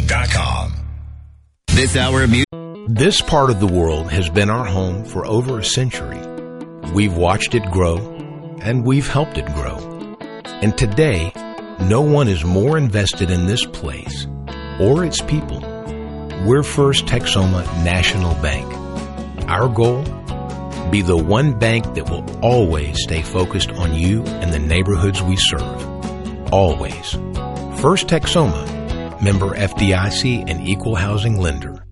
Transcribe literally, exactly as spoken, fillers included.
dot com. This hour of music. This part of the world has been our home for over a century. We've watched it grow, and we've helped it grow. And today, no one is more invested in this place or its people. We're First Texoma National Bank. Our goal? Be the one bank that will always stay focused on you and the neighborhoods we serve. Always. First Texoma, member F D I C and equal housing lender.